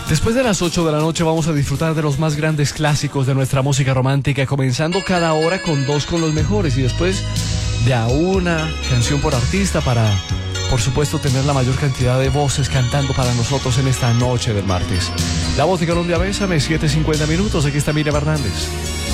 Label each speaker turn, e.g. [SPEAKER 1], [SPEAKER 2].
[SPEAKER 1] Después de las 8 de la noche vamos a disfrutar de los más grandes clásicos de nuestra música romántica, comenzando cada hora con dos con los mejores y después de a una canción por artista para, por supuesto, tener la mayor cantidad de voces cantando para nosotros en esta noche del martes. La voz de Colombia, bésame, 7:50 minutos. Aquí está Miriam Hernández.